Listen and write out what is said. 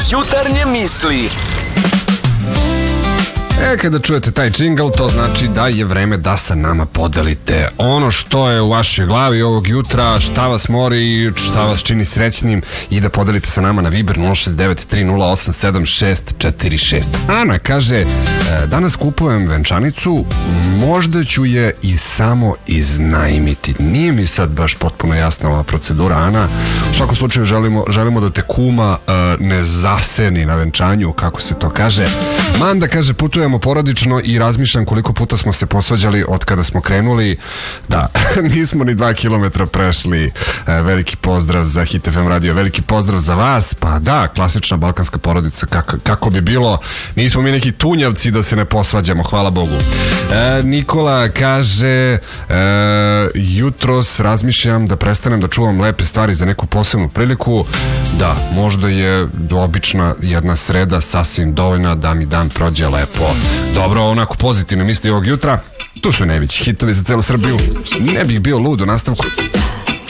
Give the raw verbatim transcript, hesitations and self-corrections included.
Jutarnje misli. E, kada čujete taj džingl, to znači da je vreme da sa nama podelite ono što je u vašoj glavi ovog jutra, šta vas mori, šta vas čini srećnim i da podelite sa nama na Viber nula šest devet tri nula osam sedam šest četiri šest. Ana kaže, danas kupujem venčanicu, možda ću je i samo iznajmiti. Nije mi sad baš potpuno jasna ova procedura, Ana. U svakom slučaju želimo, želimo da te kuma ne zaseni na venčanju, kako se to kaže. Manda kaže, putujem porodično i razmišljam koliko puta smo se posvađali od kada smo krenuli. Da, nismo ni dva kilometra prešli. Veliki pozdrav za Hit F M radio, veliki pozdrav za vas. Pa da, klasična balkanska porodica, kako, kako bi bilo. Nismo mi neki tunjavci da se ne posvađamo, hvala Bogu. E, Nikola kaže, e, jutros razmišljam da prestanem da čuvam lepe stvari za neku posebnu priliku. Da, možda je obična jedna sreda sasvim dovoljna da mi dan prođe lepo. Dobro, onako pozitivno misli ovog jutra. Tu su najveći hitovi za celu Srbiju. Ne bih bio lud u nastavku.